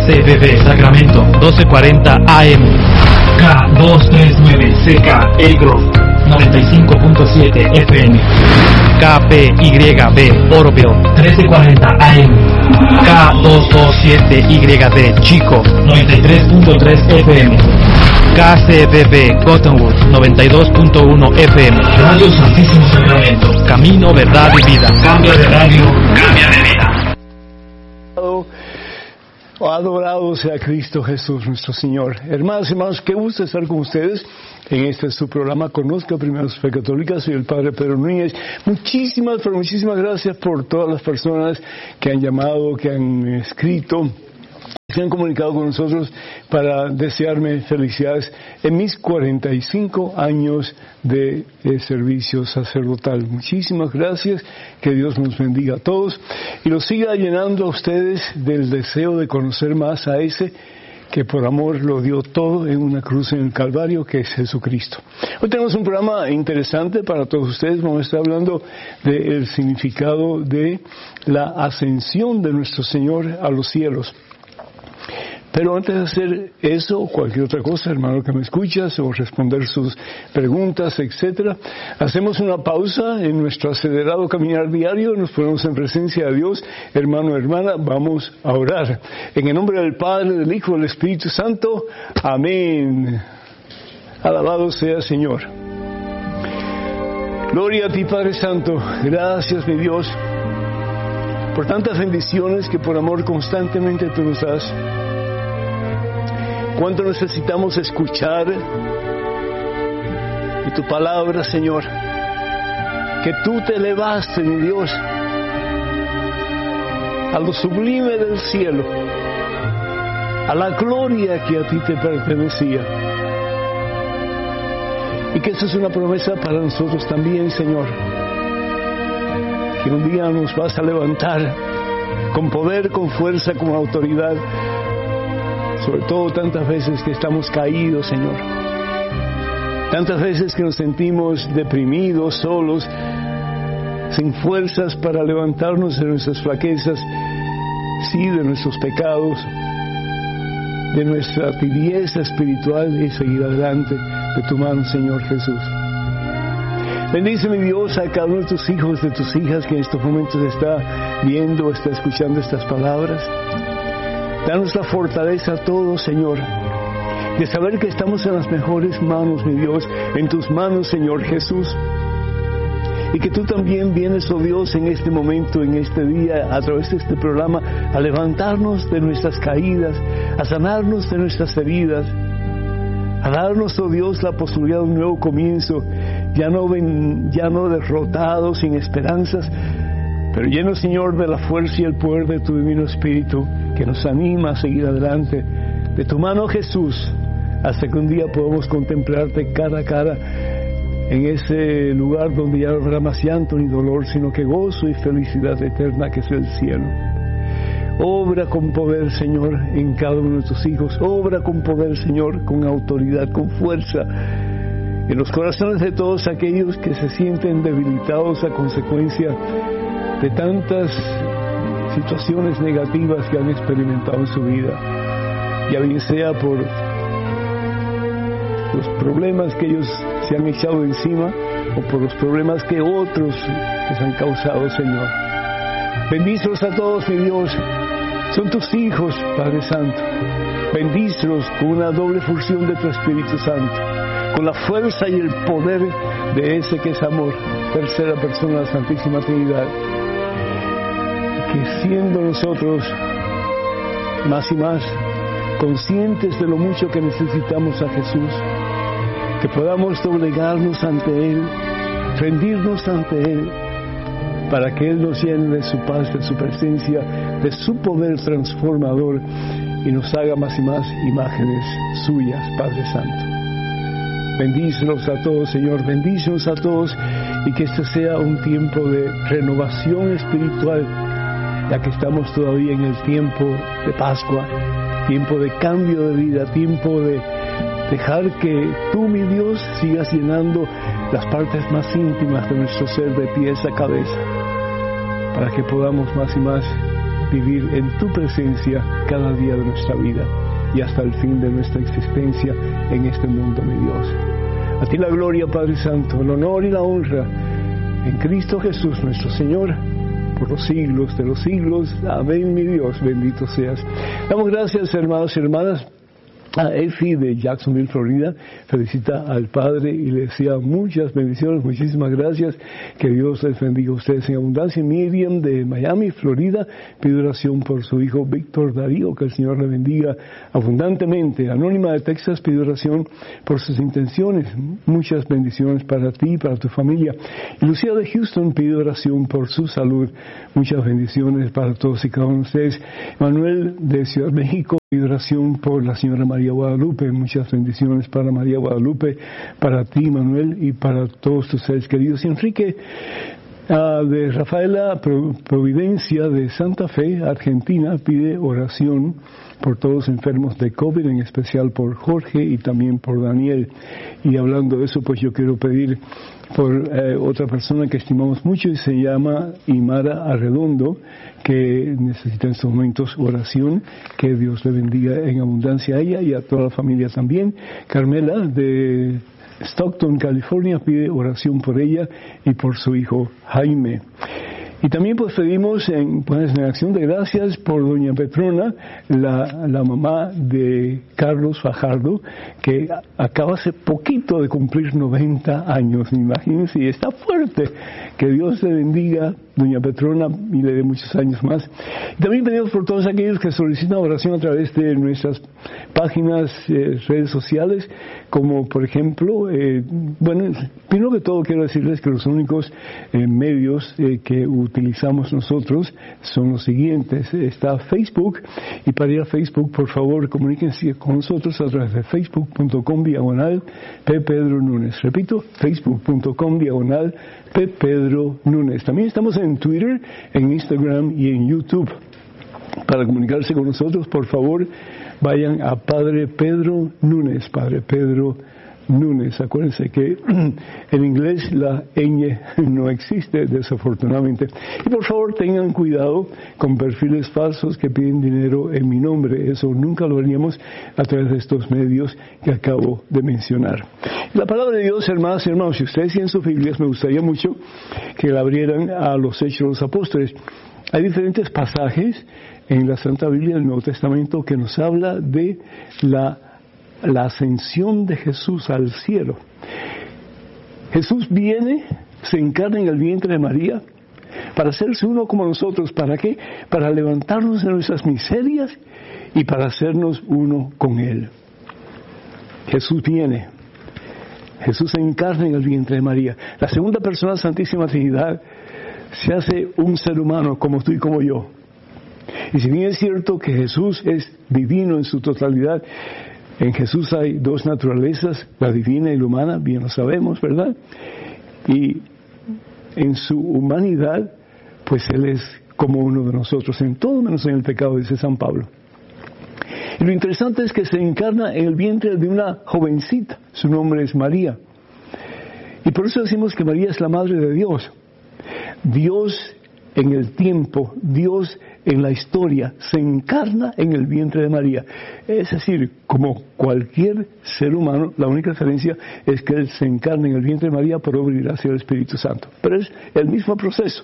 KCBB Sacramento 1240 AM, K239CK Elgrove 95.7 FM, KPYB Oroville 1340 AM, K227YD Chico 93.3 FM, KCBB Cottonwood 92.1 FM, Radio Santísimo Sacramento, Camino, Verdad y Vida. Cambia de radio, cambia de vida. Adorado sea Cristo Jesús nuestro Señor. Hermanos y hermanos, qué gusto estar con ustedes en este su programa Conozca Primero su Fe Católica. Soy el Padre Pedro Núñez. Muchísimas gracias por todas las personas que han llamado, que han escrito, se han comunicado con nosotros para desearme felicidades en mis 45 años de servicio sacerdotal. Muchísimas gracias, que Dios nos bendiga a todos y los siga llenando a ustedes del deseo de conocer más a ese que por amor lo dio todo en una cruz en el Calvario, que es Jesucristo. Hoy tenemos un programa interesante para todos ustedes. Vamos a estar hablando del significado de la ascensión de nuestro Señor a los cielos. Pero antes de hacer eso o cualquier otra cosa, hermano que me escuchas, o responder sus preguntas, etcétera, hacemos una pausa en nuestro acelerado caminar diario, nos ponemos en presencia de Dios. Hermano, hermana, vamos a orar. En el nombre del Padre, del Hijo, del Espíritu Santo. Amén. Alabado sea el Señor. Gloria a ti, Padre Santo. Gracias, mi Dios, por tantas bendiciones que por amor constantemente tú nos das. Cuánto necesitamos escuchar de tu palabra, Señor, que tú te elevaste, mi Dios, a lo sublime del cielo, a la gloria que a ti te pertenecía. Y que eso es una promesa para nosotros también, Señor, que un día nos vas a levantar con poder, con fuerza, con autoridad. Sobre todo tantas veces que estamos caídos, Señor. Tantas veces que nos sentimos deprimidos, solos, sin fuerzas para levantarnos de nuestras flaquezas, sí, de nuestros pecados, de nuestra tibieza espiritual y seguir adelante de tu mano, Señor Jesús. Bendice, mi Dios, a cada uno de tus hijos, de tus hijas que en estos momentos está viendo, está escuchando estas palabras. Danos la fortaleza a todos, Señor, de saber que estamos en las mejores manos, mi Dios, en tus manos, Señor Jesús. Y que tú también vienes, oh Dios, en este momento, en este día, a través de este programa, a levantarnos de nuestras caídas, a sanarnos de nuestras heridas, a darnos, oh Dios, la posibilidad de un nuevo comienzo, ya no derrotados, sin esperanzas, pero llenos, Señor, de la fuerza y el poder de tu Divino Espíritu, que nos anima a seguir adelante. De tu mano, Jesús, hasta que un día podamos contemplarte cara a cara en ese lugar donde ya no habrá más llanto ni dolor, sino que gozo y felicidad eterna, que es el cielo. Obra con poder, Señor, en cada uno de tus hijos. Obra con poder, Señor, con autoridad, con fuerza, en los corazones de todos aquellos que se sienten debilitados a consecuencia de tantas situaciones negativas que han experimentado en su vida, ya bien sea por los problemas que ellos se han echado encima o por los problemas que otros les han causado, Señor. Bendícelos a todos, mi Dios, son tus hijos, Padre Santo. Bendícelos con una doble función de tu Espíritu Santo, con la fuerza y el poder de ese que es amor, tercera persona de la Santísima Trinidad. Que siendo nosotros más y más conscientes de lo mucho que necesitamos a Jesús, que podamos doblegarnos ante Él, rendirnos ante Él, para que Él nos llene de su paz, de su presencia, de su poder transformador, y nos haga más y más imágenes suyas, Padre Santo. Bendícenos a todos, Señor, bendícenos a todos, y que este sea un tiempo de renovación espiritual, ya que estamos todavía en el tiempo de Pascua, tiempo de cambio de vida, tiempo de dejar que tú, mi Dios, sigas llenando las partes más íntimas de nuestro ser, de pies a cabeza, para que podamos más y más vivir en tu presencia cada día de nuestra vida y hasta el fin de nuestra existencia en este mundo, mi Dios. A ti la gloria, Padre Santo, el honor y la honra en Cristo Jesús, nuestro Señor, por los siglos de los siglos. Amén, mi Dios, bendito seas. Damos gracias, hermanos y hermanas. A Efi de Jacksonville, Florida, felicita al Padre y le desea muchas bendiciones, muchísimas gracias, que Dios les bendiga a ustedes en abundancia. Miriam de Miami, Florida, pide oración por su hijo Víctor Darío, que el Señor le bendiga abundantemente. Anónima de Texas pide oración por sus intenciones, muchas bendiciones para ti y para tu familia. Y Lucía de Houston pide oración por su salud, muchas bendiciones para todos y cada uno de ustedes. Manuel de Ciudad de México pide oración por la señora María Guadalupe, muchas bendiciones para María Guadalupe, para ti, Manuel, y para todos tus seres queridos. Y Enrique de Rafaela Providencia de Santa Fe, Argentina, pide oración por todos los enfermos de COVID, en especial por Jorge y también por Daniel. Y hablando de eso, pues yo quiero pedir por otra persona que estimamos mucho y se llama Imara Arredondo, que necesita en estos momentos oración, que Dios le bendiga en abundancia a ella y a toda la familia también. Carmela de Stockton, California, pide oración por ella y por su hijo Jaime. Y también pues pedimos en acción de gracias por doña Petrona, la mamá de Carlos Fajardo, que acaba hace poquito de cumplir 90 años, imagínense, y está fuerte. Que Dios le bendiga, doña Petrona, y le dé muchos años más. Y también pedimos por todos aquellos que solicitan oración a través de nuestras páginas, redes sociales, como por ejemplo, primero que todo quiero decirles que los únicos medios que utilizamos nosotros son los siguientes. Está Facebook, y para ir a Facebook, por favor, comuníquense con nosotros a través de facebook.com/P. Pedro Núñez. Repito, facebook.com/P. Pedro Núñez. También estamos en Twitter, en Instagram y en YouTube. Para comunicarse con nosotros, por favor, vayan a Padre Pedro Núñez, Padre Pedro Núñez. Acuérdense que en inglés la ñ no existe, desafortunadamente. Y por favor tengan cuidado con perfiles falsos que piden dinero en mi nombre. Eso nunca lo haríamos a través de estos medios que acabo de mencionar. La palabra de Dios, hermanas y hermanos, si ustedes tienen sus Biblias, me gustaría mucho que la abrieran a los Hechos de los Apóstoles. Hay diferentes pasajes en la Santa Biblia del Nuevo Testamento que nos habla de la ascensión de Jesús al cielo. Jesús viene, se encarna en el vientre de María para hacerse uno como nosotros. ¿Para qué? Para levantarnos de nuestras miserias y para hacernos uno con Él. Jesús viene. Jesús se encarna en el vientre de María. La segunda persona de la Santísima Trinidad se hace un ser humano como tú y como yo. Y si bien es cierto que Jesús es divino en su totalidad, en Jesús hay dos naturalezas, la divina y la humana, bien lo sabemos, ¿verdad? Y en su humanidad, pues Él es como uno de nosotros, en todo menos en el pecado, dice San Pablo. Y lo interesante es que se encarna en el vientre de una jovencita, su nombre es María. Y por eso decimos que María es la Madre de Dios. Dios en el tiempo, Dios en la historia, se encarna en el vientre de María. Es decir, como cualquier ser humano, la única diferencia es que Él se encarna en el vientre de María por obra y gracia del Espíritu Santo. Pero es el mismo proceso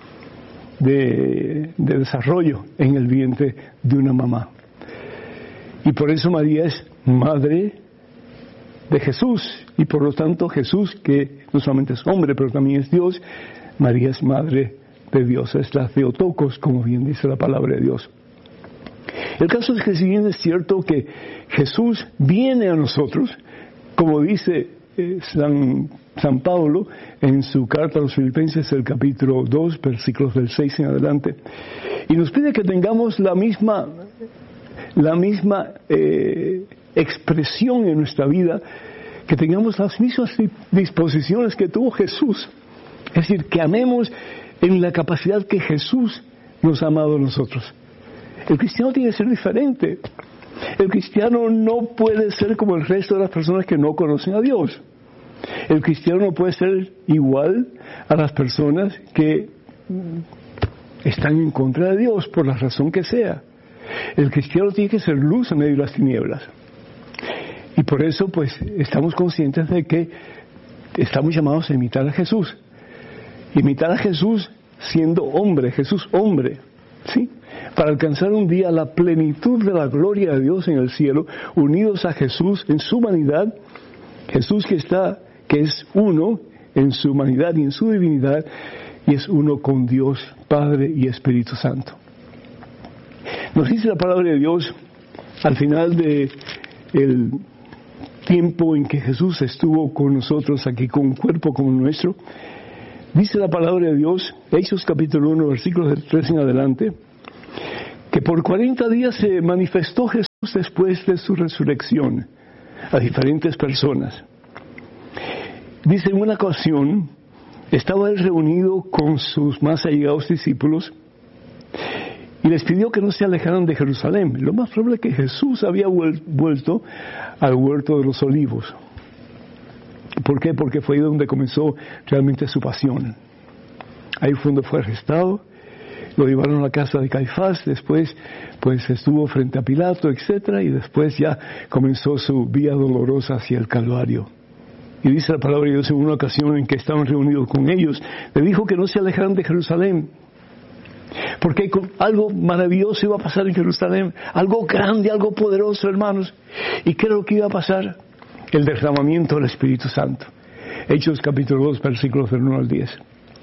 de desarrollo en el vientre de una mamá. Y por eso María es madre de Jesús. Y por lo tanto Jesús, que no solamente es hombre, pero también es Dios, María es madre de Dios, es la Theotokos, como bien dice la palabra de Dios. El caso es que si bien es cierto que Jesús viene a nosotros, como dice San Pablo en su carta a los Filipenses, el capítulo 2, versículos del 6 en adelante, y nos pide que tengamos la misma expresión en nuestra vida, que tengamos las mismas disposiciones que tuvo Jesús, es decir, que amemos en la capacidad que Jesús nos ha amado a nosotros. El cristiano tiene que ser diferente. El cristiano no puede ser como el resto de las personas que no conocen a Dios. El cristiano no puede ser igual a las personas que están en contra de Dios, por la razón que sea. El cristiano tiene que ser luz en medio de las tinieblas. Y por eso, pues, estamos conscientes de que estamos llamados a imitar a Jesús. Imitar a Jesús siendo hombre, Jesús hombre, ¿sí? Para alcanzar un día la plenitud de la gloria de Dios en el cielo, unidos a Jesús en su humanidad, Jesús que es uno en su humanidad y en su divinidad, y es uno con Dios, Padre y Espíritu Santo. Nos dice la palabra de Dios al final de el tiempo en que Jesús estuvo con nosotros aquí con un cuerpo como el nuestro, dice la palabra de Dios, Hechos capítulo 1, versículos del 3 en adelante, que por 40 días se manifestó Jesús después de su resurrección a diferentes personas. Dice, en una ocasión estaba él reunido con sus más allegados discípulos y les pidió que no se alejaran de Jerusalén. Lo más probable es que Jesús había vuelto al huerto de los olivos. ¿Por qué? Porque fue ahí donde comenzó realmente su pasión. Ahí fue donde fue arrestado, lo llevaron a la casa de Caifás, después pues estuvo frente a Pilato, etcétera, y después ya comenzó su vía dolorosa hacia el Calvario. Y dice la palabra de Dios en una ocasión en que estaban reunidos con ellos, le dijo que no se alejaran de Jerusalén, porque algo maravilloso iba a pasar en Jerusalén, algo grande, algo poderoso, hermanos. ¿Y qué era lo que iba a pasar? El derramamiento del Espíritu Santo. Hechos capítulo 2, versículos del 1 al 10.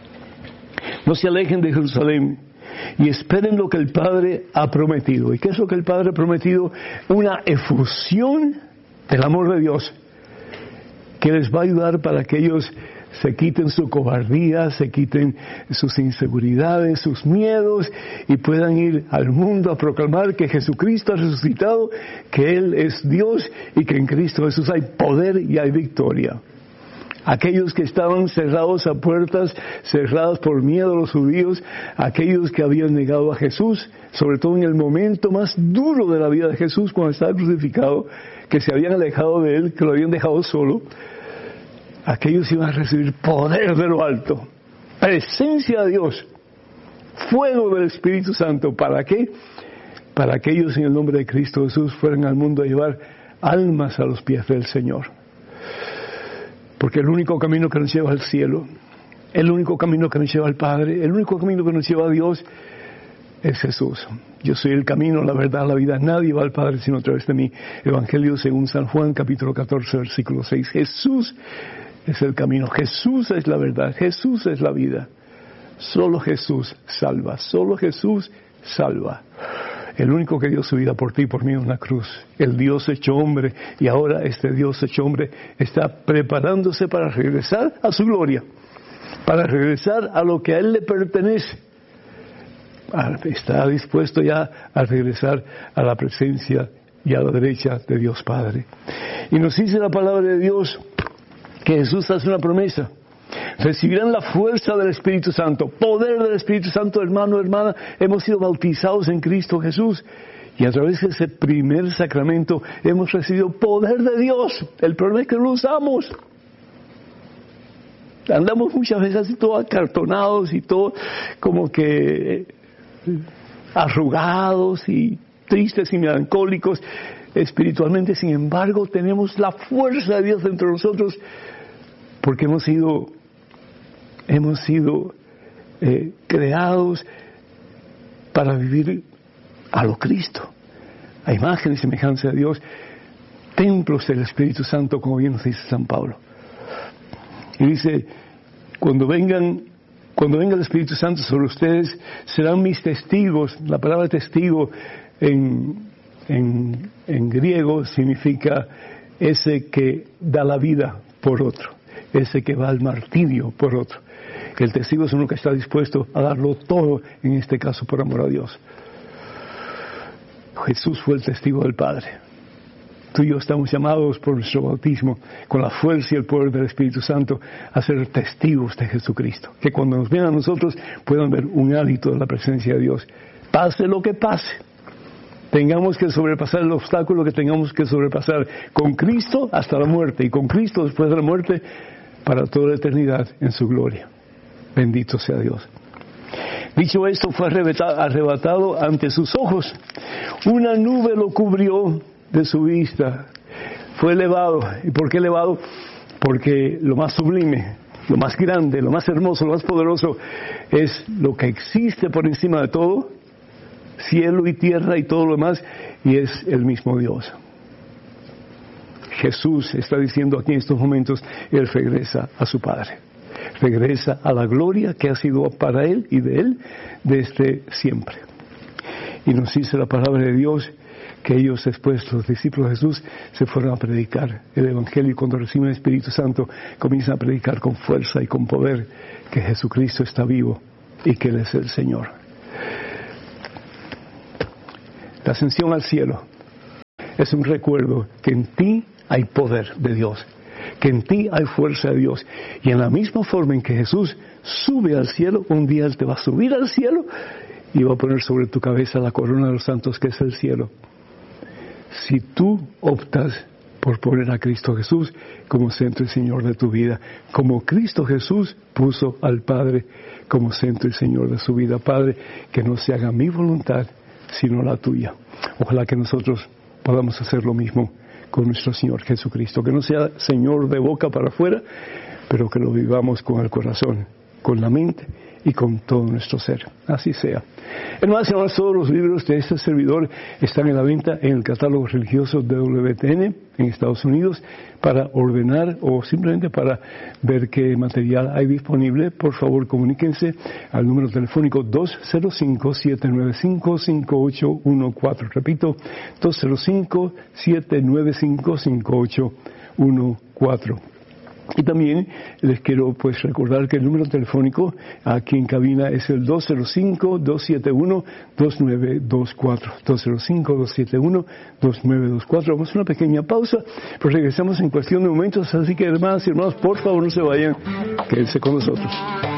No se alejen de Jerusalén y esperen lo que el Padre ha prometido. ¿Y qué es lo que el Padre ha prometido? Una efusión del amor de Dios que les va a ayudar para que ellos se quiten su cobardía, se quiten sus inseguridades, sus miedos, y puedan ir al mundo a proclamar que Jesucristo ha resucitado, que Él es Dios y que en Cristo Jesús hay poder y hay victoria. Aquellos que estaban cerrados a puertas, cerradas por miedo a los judíos, aquellos que habían negado a Jesús, sobre todo en el momento más duro de la vida de Jesús, cuando estaba crucificado, que se habían alejado de Él, que lo habían dejado solo, aquellos iban a recibir poder de lo alto, presencia de Dios, fuego del Espíritu Santo. ¿Para qué? Para que ellos en el nombre de Cristo Jesús fueran al mundo a llevar almas a los pies del Señor. Porque el único camino que nos lleva al cielo, el único camino que nos lleva al Padre, el único camino que nos lleva a Dios es Jesús. Yo soy el camino, la verdad, la vida. Nadie va al Padre sino a través de mí. Evangelio según San Juan, capítulo 14, versículo 6. Jesús es el camino, Jesús es la verdad, Jesús es la vida. Solo Jesús salva, solo Jesús salva. El único que dio su vida por ti y por mí en la cruz. El Dios hecho hombre, y ahora este Dios hecho hombre está preparándose para regresar a su gloria, para regresar a lo que a Él le pertenece. Está dispuesto ya a regresar a la presencia y a la derecha de Dios Padre. Y nos dice la palabra de Dios que Jesús hace una promesa. Recibirán la fuerza del Espíritu Santo, poder del Espíritu Santo, hermano, hermana. Hemos sido bautizados en Cristo Jesús y a través de ese primer sacramento hemos recibido poder de Dios. El problema es que no lo usamos. Andamos muchas veces así todos acartonados y todo como que arrugados y tristes y melancólicos espiritualmente. Sin embargo, tenemos la fuerza de Dios dentro de nosotros porque hemos sido creados para vivir a lo Cristo, a imagen y semejanza de Dios, templos del Espíritu Santo, como bien nos dice San Pablo. Y dice, cuando venga el Espíritu Santo sobre ustedes, serán mis testigos. La palabra testigo en griego significa ese que da la vida por otro, ese que va al martirio por otro. El testigo es uno que está dispuesto a darlo todo, en este caso por amor a Dios. Jesús fue el testigo del Padre. Tú y yo estamos llamados por nuestro bautismo, con la fuerza y el poder del Espíritu Santo, a ser testigos de Jesucristo. Que cuando nos vean a nosotros puedan ver un hálito de la presencia de Dios. Pase lo que pase, tengamos que sobrepasar el obstáculo que tengamos que sobrepasar con Cristo hasta la muerte, y con Cristo después de la muerte para toda la eternidad en su gloria. Bendito sea Dios. Dicho esto, fue arrebatado ante sus ojos. Una nube lo cubrió de su vista. Fue elevado. ¿Y por qué elevado? Porque lo más sublime, lo más grande, lo más hermoso, lo más poderoso es lo que existe por encima de todo, cielo y tierra y todo lo demás, y es el mismo Dios. Jesús está diciendo aquí en estos momentos, Él regresa a su Padre. Regresa a la gloria que ha sido para Él y de Él desde siempre. Y nos dice la palabra de Dios que ellos después, los discípulos de Jesús, se fueron a predicar el Evangelio, y cuando reciben el Espíritu Santo comienzan a predicar con fuerza y con poder que Jesucristo está vivo y que Él es el Señor. La ascensión al cielo es un recuerdo que en ti hay poder de Dios, que en ti hay fuerza de Dios, y en la misma forma en que Jesús sube al cielo, un día Él te va a subir al cielo y va a poner sobre tu cabeza la corona de los santos, que es el cielo. Si tú optas por poner a Cristo Jesús como centro y Señor de tu vida, como Cristo Jesús puso al Padre como centro y Señor de su vida. Padre, que no se haga mi voluntad, sino la tuya. Ojalá que nosotros podamos hacer lo mismo con nuestro Señor Jesucristo, que no sea Señor de boca para afuera, pero que lo vivamos con el corazón, con la mente y con todo nuestro ser. Así sea. Hermanos y hermanas, todos los libros de este servidor están en la venta en el catálogo religioso de WTN en Estados Unidos. Para ordenar o simplemente para ver qué material hay disponible, por favor comuníquense al número telefónico 205-795-5814. Repito, 205-795-5814. Y también les quiero recordar que el número telefónico aquí en cabina es el 205-271-2924. 205-271-2924. Vamos a una pequeña pausa, pero regresamos en cuestión de momentos. Así que, hermanas y hermanos, por favor no se vayan, quédense con nosotros.